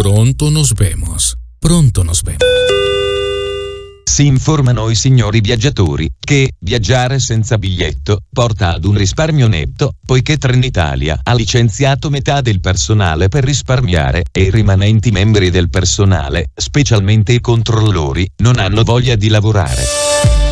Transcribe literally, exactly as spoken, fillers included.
Pronto nos vemos. Pronto nos vemos. Si informano i signori viaggiatori che viaggiare senza biglietto porta ad un risparmio netto, poiché Trenitalia ha licenziato metà del personale per risparmiare e i rimanenti membri del personale, specialmente i controllori, non hanno voglia di lavorare.